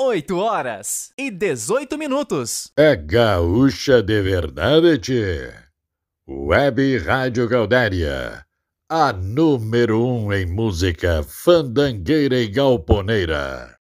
8h18. É gaúcha de verdade, tchê. Web Rádio Gaudéria, a número 1 em música fandangueira e galponeira.